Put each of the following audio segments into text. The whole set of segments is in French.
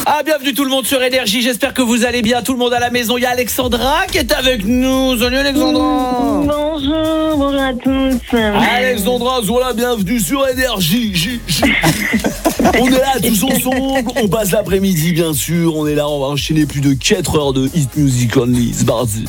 Ah, bienvenue tout le monde sur Énergie, j'espère que vous allez bien, tout le monde à la maison. Il y a Alexandra qui est avec nous. Salut Alexandra. Bonjour à tous. Alexandra, voilà, bienvenue sur Énergie. On est là tous ensemble, on passe l'après-midi bien sûr, on est là, on va enchaîner plus de 4 heures de hit music only, c'est parti.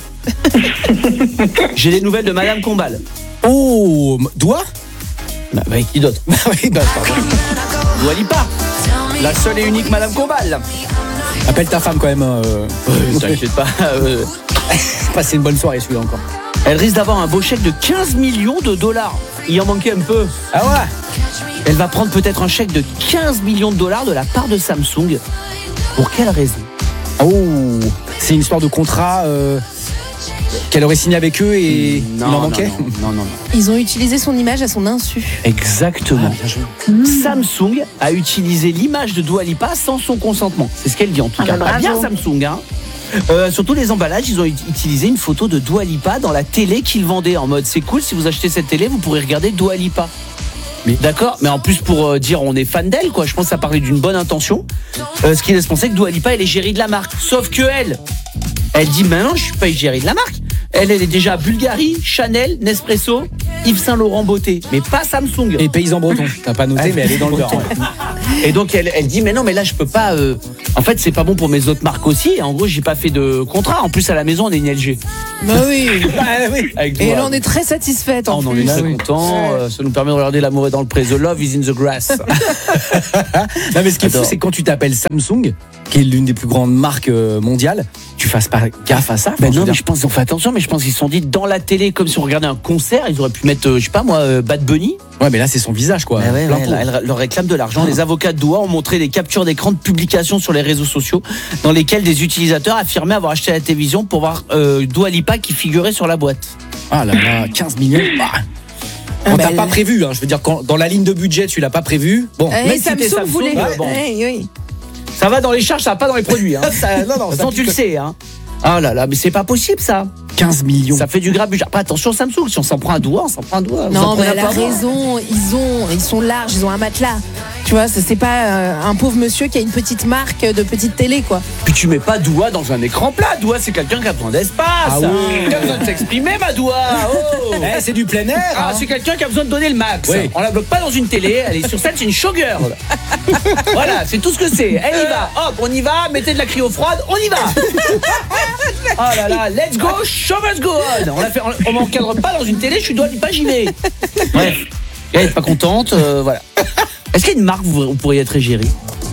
J'ai des nouvelles de Madame Combal. Oh, Doua Bah qui d'autre? Oui, pardon. Dua Lipa, la seule et unique Madame Combal. Appelle ta femme quand même. T'inquiète pas. Passer une bonne soirée celui-là encore. Elle risque d'avoir un beau chèque de 15 millions de dollars. Il en manquait un peu. Ah ouais. Elle va prendre peut-être un chèque de 15 millions de dollars de la part de Samsung. Pour quelle raison? Oh, c'est une histoire de contrat qu'elle aurait signé avec eux et il en manquait. Non. Ils ont utilisé son image à son insu. Exactement. Bien joué. Samsung a utilisé l'image de Dua Lipa sans son consentement. C'est ce qu'elle dit en tout cas. bah Pas bien bravo. Samsung, hein. Surtout les emballages, ils ont utilisé une photo de Dua Lipa dans la télé qu'ils vendaient en mode c'est cool, si vous achetez cette télé, vous pourrez regarder Dua Lipa. Mais d'accord, mais en plus pour dire on est fan d'elle quoi, je pense que ça parlait d'une bonne intention. Ce qui laisse penser que Dua Lipa elle est égérie de la marque. Sauf que elle dit maintenant je suis pas égérie de la marque. Elle est déjà Bulgari, Chanel, Nespresso, Yves Saint Laurent Beauté, mais pas Samsung. Et paysan breton. T'as pas noté mais elle est dans le beurre. Ouais. Et donc elle dit mais non mais là je peux pas en fait c'est pas bon pour mes autres marques aussi et en gros j'ai pas fait de contrat en plus à la maison on est une LG. Bah oui. Avec Et Dua. elle en est très satisfaite en on en plus. est très oui. content, ça nous permet de regarder l'amour est dans le pré, the love is in the grass. Non mais ce qui est fou J'adore. c'est que quand tu t'appelles Samsung, qui est l'une des plus grandes marques mondiales, tu fasses pas gaffe à ça. Enfin, Ben je veux non mais dire, je pense qu'ils ont fait attention mais je pense qu'ils se sont dit dans la télé comme si on regardait un concert ils auraient pu mettre je sais pas moi Bad Bunny. ouais mais là c'est son visage quoi. Ah ouais, Plein ouais, pot. là, elle leur réclame de l'argent. Les avocats de Doua ont montré des captures d'écran de publications sur les réseaux sociaux dans lesquelles des utilisateurs affirmaient avoir acheté la télévision pour voir Dua Lipa qui figurait sur la boîte. Ah là là, 15 millions. Ah. Quand bah, t'as pas elle- prévu, hein, je veux dire, quand, dans la ligne de budget, tu l'as pas prévu. Bon, Eh, même si t'es Samsung Samsung, voulait. bon. Oui. Ça va dans les charges, ça va pas dans les produits. Hein. non, Attends, tu le sais. Hein. Ah là là, mais c'est pas possible ça. 15 millions. Ça fait du grabuge. Après, attention Samsung, si on s'en prend un doigt, on s'en prend un doigt. Vous en Non, mais prenez elle un a par doigt. raison. Ils sont larges, ils ont un matelas. Tu vois, c'est pas un pauvre monsieur qui a une petite marque de petite télé, quoi. Puis tu mets pas doigt dans un écran plat. Doigt, c'est quelqu'un qui a besoin d'espace. Ah hein. oui. Qui a besoin de s'exprimer, ma doigt. Oh. Eh, c'est du plein air. Ah, hein. c'est quelqu'un qui a besoin de donner le max. Oui. On la bloque pas dans une télé, elle est sur scène, c'est une showgirl. Voilà, c'est tout ce que c'est. Elle y va, hop, on y va, mettez de la cryo froide, on y va. Oh là là, let's go, show must go on. On m'encadre pas dans une télé, je suis Dua Lipa, j'y vais. Bref, elle est pas contente, voilà. Est-ce qu'il y a une marque où vous pourriez être égérie?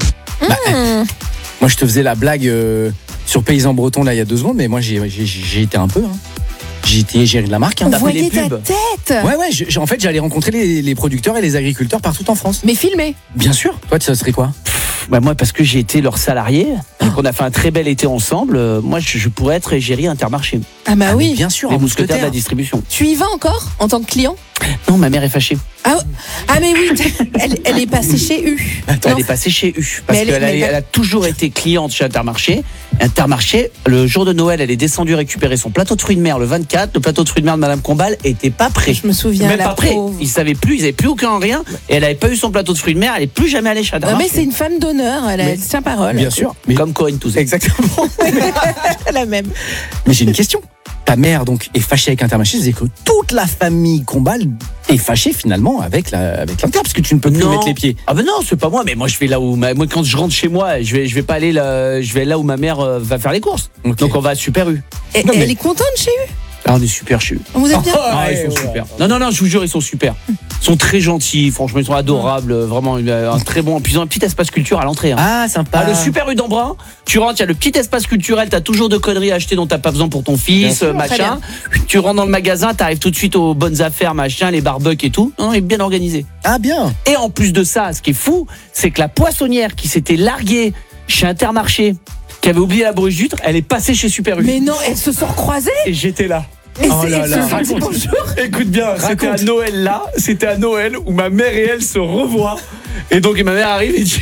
Moi, je te faisais la blague sur Paysan Breton là il y a 2 secondes, mais moi j'ai été un peu. Hein. J'ai été égérie de la marque. Hein. On T'as fait voyait les ta pubs. tête. Ouais, en fait, j'allais rencontrer les producteurs et les agriculteurs partout en France. Mais filmé. Bien sûr. Toi, ça serait quoi? Bah moi, parce que j'ai été leur salarié, et qu'on a fait un très bel été ensemble, moi je pourrais être égérie Intermarché. Ah bah Ah, mais oui. bien sûr, Les en mousquetaires de la mousquetaire. distribution. Tu y vas encore en tant que client? Non, ma mère est fâchée. Ah mais oui, elle est passée chez U. Elle Non. est passée chez U. Parce Mais qu'elle mais- elle a toujours été cliente chez Intermarché. Intermarché, le jour de Noël, elle est descendue récupérer son plateau de fruits de mer le 24. Le plateau de fruits de mer de Madame Combal était pas prêt. Je me souviens, Même la pas prêt. pauvre. Ils savaient plus, ils avaient plus aucun rien. Et elle avait pas eu son plateau de fruits de mer. Elle est plus jamais allée chez Non, mais Intermarché. c'est une femme d'honneur, elle tient parole. Bien sûr. Mais Comme Corinne Touzé. exactement. La même. Mais j'ai une question. Ta mère donc est fâchée avec Intermarché, c'est que toute la famille Combal est fâchée finalement avec l'Inter parce que tu ne peux plus mettre les pieds. Ah ben non, c'est pas moi. Mais moi je vais là où moi quand je rentre chez moi, je vais pas aller là, je vais là où ma mère va faire les courses. Ok. Donc on va à Super U. Et, Non, mais- elle est contente chez U. Ah, on est super chez eux. Vous êtes bien? Ah, ils sont super. Non, je vous jure, ils sont super. Ils sont très gentils, franchement, ils sont adorables. Vraiment, un très bon. Puis ils ont un petit espace culture à l'entrée. Hein. Ah, sympa. Ah, le Super U d'Embrun, tu rentres, il y a le petit espace culturel, t'as toujours de conneries à acheter dont t'as pas besoin pour ton fils, Bien sûr, machin. Tu rentres dans le magasin, t'arrives tout de suite aux bonnes affaires, machin, les barbecues et tout. Non, il est bien organisé. Ah, bien. Et en plus de ça, ce qui est fou, c'est que la poissonnière qui s'était larguée chez Intermarché, qui avait oublié la bruche d'huître, elle est passée chez Super U. Mais non, elles se sont croisées. Et j'étais là. Et Oh c'est là elles là. se sont dit Raconte. bonjour. Écoute bien, c'était à Raconte. Noël là, c'était à Noël où ma mère et elle se revoient. Et donc ma mère arrive et dit...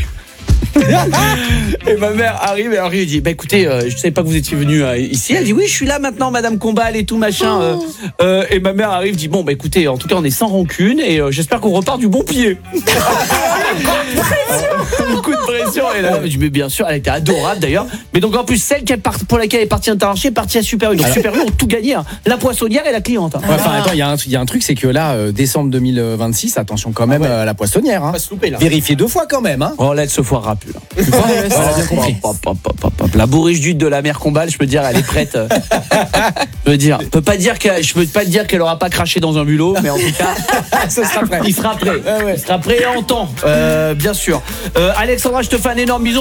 Et ma mère arrive et arrive et dit bah écoutez, je savais pas que vous étiez venu ici. Elle dit oui, je suis là maintenant, Madame Combal et tout machin. Et ma mère arrive dit bon bah écoutez, en tout cas on est sans rancune et j'espère qu'on repart du bon pied. Beaucoup de l'impression. Et là, je dis, mais bien sûr, elle était adorable d'ailleurs. Mais donc en plus, celle pour laquelle elle est partie Intermarché est partie à Super U. Donc Super U ont tout gagné. Hein. La poissonnière et la cliente. Hein. Ouais, enfin, attends, il y a un truc, c'est que là, décembre 2026, attention quand même à la poissonnière. Hein. Pas se louper là. Vérifiez 2 fois quand même. Hein. Oh là, elle se foirera plus. Là. Voilà, bien compris. La bourriche d'huile de la mer Combal, je peux te dire, elle est prête. Je peux pas dire qu'elle aura pas craché dans un bulot, mais en tout cas, Ça sera prêt. il sera prêt. Il sera prêt en temps, bien sûr. Alexandra, je te fais un énorme bisou.